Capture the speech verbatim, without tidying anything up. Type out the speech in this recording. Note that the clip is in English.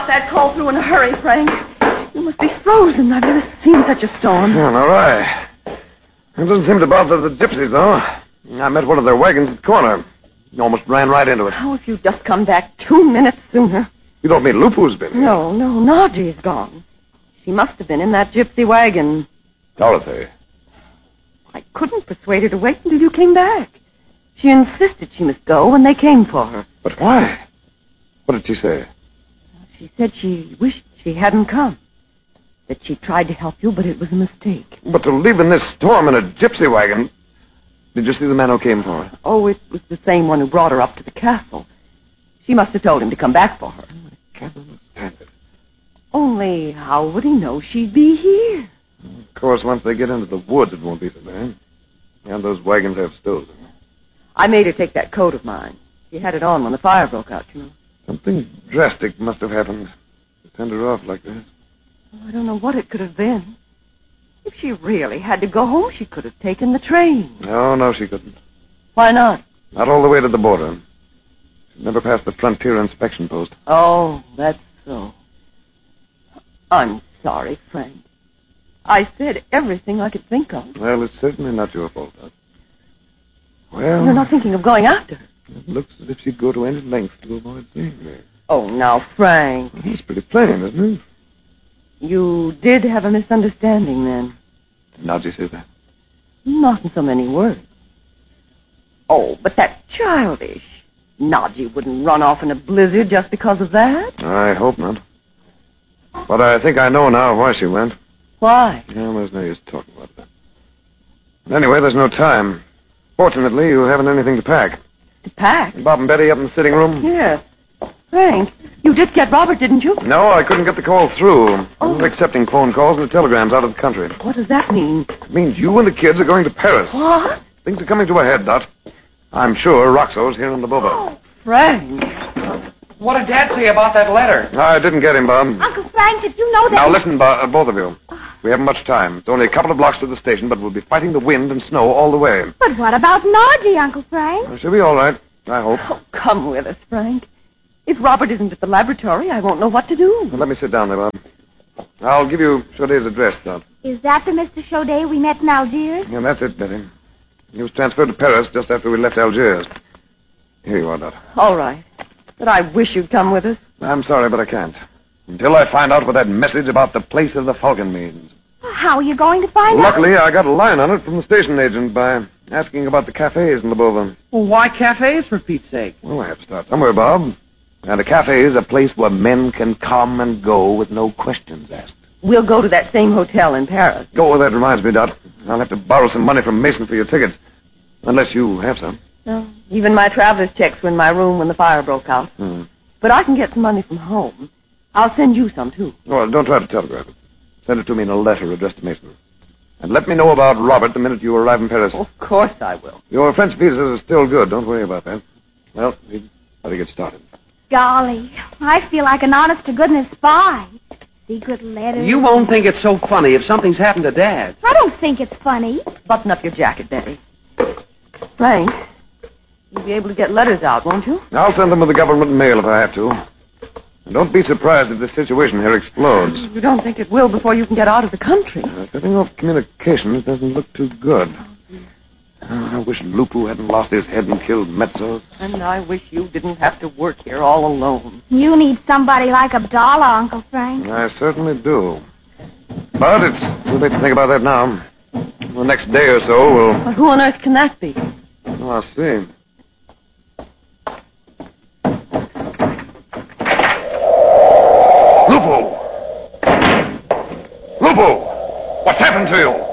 that call through in a hurry, Frank. You must be frozen. I've never seen such a storm. Yeah, all right. It doesn't seem to bother the gypsies, though. I met one of their wagons at the corner. Almost ran right into it. How if you just come back two minutes sooner? You don't mean Lupu's been here? No, no, Naji's gone. She must have been in that gypsy wagon. Dorothy. I couldn't persuade her to wait until you came back. She insisted she must go when they came for her. But why? What did she say? She said she wished she hadn't come. That she tried to help you, but it was a mistake. But to leave in this storm in a gypsy wagon... Did you see the man who came for her? Oh, it was the same one who brought her up to the castle. She must have told him to come back for her. I can't understand it. Only how would he know she'd be here? Of course, once they get into the woods, it won't be so bad. And those wagons have stoves in them. I made her take that coat of mine. She had it on when the fire broke out, you know. Something drastic must have happened to send her off like this. Oh, I don't know what it could have been. If she really had to go home, she could have taken the train. No, no, she couldn't. Why not? Not all the way to the border. She'd never passed the frontier inspection post. Oh, that's so. I'm sorry, Frank. I said everything I could think of. Well, it's certainly not your fault, Doc. Well... You're not thinking of going after her? It looks as if she'd go to any lengths to avoid seeing me. Oh, now, Frank. Well, it's pretty plain, isn't it? You did have a misunderstanding, then? Did Naji say that? Not in so many words. Oh, but that's childish. Naji wouldn't run off in a blizzard just because of that. I hope not. But I think I know now why she went. Why? Yeah, there's no use talking about that. Anyway, there's no time. Fortunately, you haven't anything to pack. To pack? Bob and Betty up in the sitting room? Yes. Frank, you did get Robert, didn't you? No, I couldn't get the call through. Oh. I'm accepting phone calls and telegrams out of the country. What does that mean? It means you and the kids are going to Paris. What? Things are coming to a head, Dot. I'm sure Roxo's here in the Boba. Oh, Frank. What did Dad say about that letter? I didn't get him, Bob. Uncle Frank, did you know that... Now, listen, Bo- uh, both of you. We haven't much time. It's only a couple of blocks to the station, but we'll be fighting the wind and snow all the way. But what about Naji, Uncle Frank? Well, she'll be all right, I hope. Oh, come with us, Frank. If Robert isn't at the laboratory, I won't know what to do. Well, let me sit down there, Bob. I'll give you Chaudet's address, Dot. Is that the Mister Chaudet we met in Algiers? Yeah, that's it, Betty. He was transferred to Paris just after we left Algiers. Here you are, Dot. All right. But I wish you'd come with us. I'm sorry, but I can't. Until I find out what that message about the place of the Falcon means. How are you going to find Luckily, I got a line on it from the station agent by asking about the cafes in Lebovo. Well, why cafes, for Pete's sake? Well, I have to start somewhere, Bob. And a cafe is a place where men can come and go with no questions asked. We'll go to that same hotel in Paris. Oh, that reminds me, Dot. I'll have to borrow some money from Mason for your tickets. Unless you have some. No, even my traveler's checks were in my room when the fire broke out. Hmm. But I can get some money from home. I'll send you some, too. Well, don't try to telegraph it. Send it to me in a letter addressed to Mason. And let me know about Robert the minute you arrive in Paris. Of course I will. Your French visas are still good. Don't worry about that. Well, we'd better get started. Golly, I feel like an honest-to-goodness spy. Secret letters. You won't think it's so funny if something's happened to Dad. I don't think it's funny. Button up your jacket, Betty. Frank, you'll be able to get letters out, won't you? I'll send them with the government mail if I have to. And don't be surprised if the situation here explodes. You don't think it will before you can get out of the country? Uh, cutting off communications doesn't look too good. Oh, I wish Lupu hadn't lost his head and killed Metzos. And I wish you didn't have to work here all alone. You need somebody like Abdallah, Uncle Frank. I certainly do. But it's too late to think about that now. The next day or so, we'll... But who on earth can that be? Oh, I'll see. Lupu! Lupu! What's happened to you?